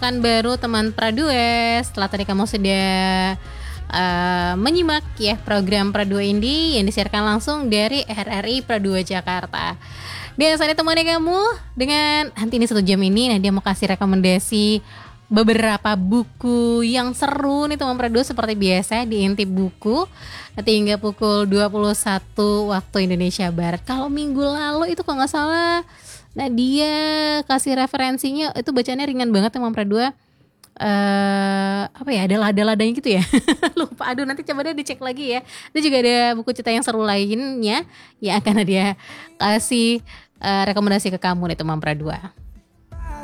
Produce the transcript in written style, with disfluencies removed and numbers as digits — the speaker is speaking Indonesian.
Kan baru teman Pradue, setelah tadi kamu sudah menyimak ya program Pradue Indie yang disiarkan langsung dari RRI Pradue Jakarta. Dan saya temani kamu dengan nanti ini 1 jam ini dia mau kasih rekomendasi beberapa buku yang seru nih teman Pradue seperti biasa di Intip Buku nanti hingga pukul 21 waktu Indonesia Barat. Kalau minggu lalu itu kalau nggak salah Nadia kasih referensinya itu bacanya ringan banget teman Pradue. Apa ya, ada lada-ladanya gitu ya. Lupa, aduh nanti coba deh dicek lagi ya. Itu juga ada buku cerita yang seru lainnya yang akan dia kasih rekomendasi ke kamu nih teman Pradue.